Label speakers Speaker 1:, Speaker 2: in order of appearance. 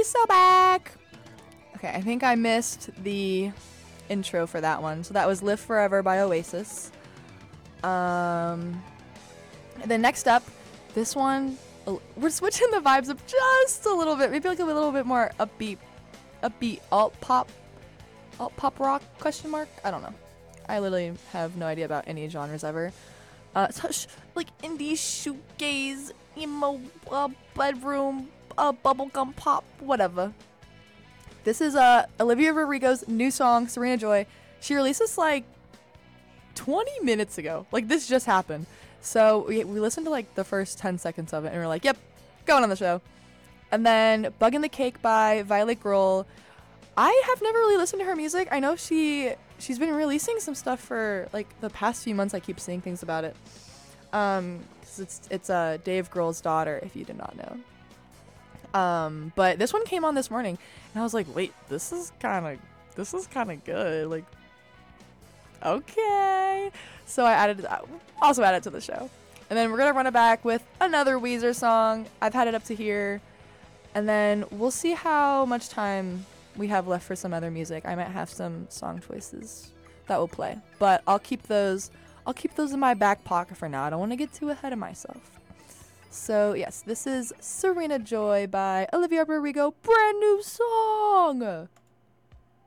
Speaker 1: so back. Okay, I think I missed the intro for that one. So that was Live Forever by Oasis. And then next up, this one, we're switching the vibes up just a little bit. Maybe like a little bit more upbeat alt pop rock question mark. I don't know. I literally have no idea about any genres ever. Like indie shoegaze, emo, bedroom, bubblegum pop, whatever. This is Olivia Rodrigo's new song, Serena Joy. She released this like 20 minutes ago. Like this just happened. So we listened to like the first 10 seconds of it and we're like, yep, going on the show. And then Bug in the Cake by Violet Grohl. I have never really listened to her music. I know she's been releasing some stuff for like the past few months. I keep seeing things about it. 'Cause it's Dave Grohl's daughter, if you did not know. But this one came on this morning and I was like, wait, this is kind of good. Like, okay. So I also added it to the show. And then we're going to run it back with another Weezer song. I've had it up to here. And then we'll see how much time we have left for some other music. I might have some song choices that will play. But I'll keep those in my back pocket for now. I don't want to get too ahead of myself. So, yes, this is Serena Joy by Olivia Rodrigo. Brand new song!